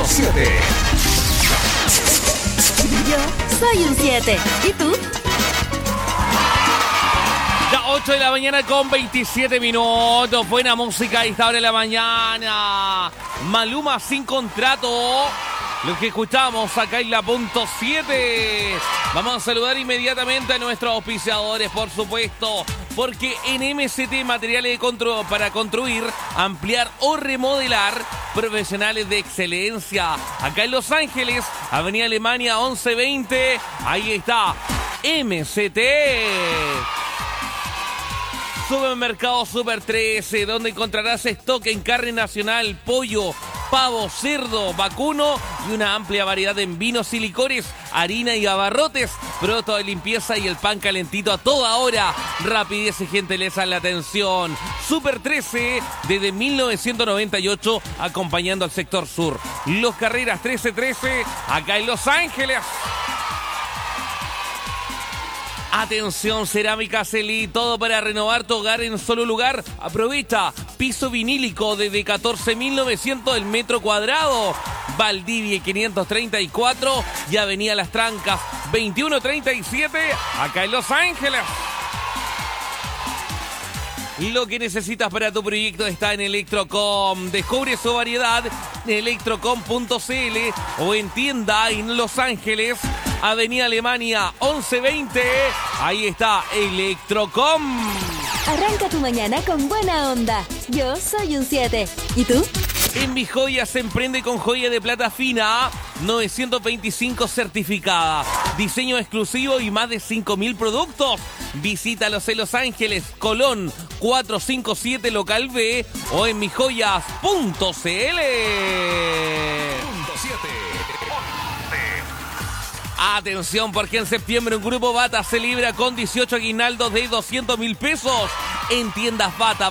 7. Yo soy un 7. ¿Y tú? Ya 8 de la mañana con 27 minutos. Buena música a esta hora de la mañana. Maluma sin contrato. Lo que escuchamos acá en la punto 7. Vamos a saludar inmediatamente a nuestros auspiciadores, por supuesto, porque en MCT Materiales para construir, ampliar o remodelar, profesionales de excelencia. Acá en Los Ángeles, Avenida Alemania 1120, ahí está MCT. Supermercado Super 13, donde encontrarás stock en carne nacional, pollo, pavo, cerdo, vacuno y una amplia variedad en vinos y licores, harina y abarrotes, productos de limpieza y el pan calentito a toda hora. Rapidez y gentileza en la atención. Super 13, desde 1998, acompañando al sector sur. Los Carreras 1313, acá en Los Ángeles. Atención, Cerámica Celí, todo para renovar tu hogar en solo lugar. Aprovecha, piso vinílico desde 14.900 el metro cuadrado. Valdivia 534 y Avenida Las Trancas 2137, acá en Los Ángeles. Lo que necesitas para tu proyecto está en Electrocom. Descubre su variedad en electrocom.cl o en tienda en Los Ángeles, Avenida Alemania 1120. Ahí está Electrocom. Arranca tu mañana con buena onda. Yo soy un 7. ¿Y tú? En Mi Joya se emprende con joya de plata fina 925 certificada. Diseño exclusivo y más de 5.000 productos. Visítalos en Los Ángeles, Colón 457 Local B o en mijoyas.cl. Punto 7. Atención, porque en septiembre un Grupo Bata celebra con 18 aguinaldos de 200.000 pesos en tiendas Bata.